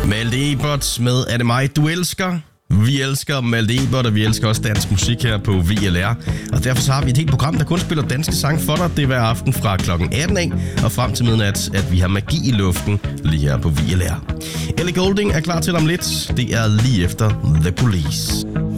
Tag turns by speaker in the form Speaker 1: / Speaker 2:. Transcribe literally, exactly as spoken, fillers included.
Speaker 1: Malte Ebert med Er det mig, du elsker? Vi elsker Malte Ebert, og vi elsker også dansk musik her på V L R. Og derfor så har vi et helt program, der kun spiller danske sange for dig. Det er hver aften fra klokken atten af og frem til midnat, at vi har magi i luften lige her på V L R. Ellie Goulding er klar til om lidt. Det er lige efter The Police.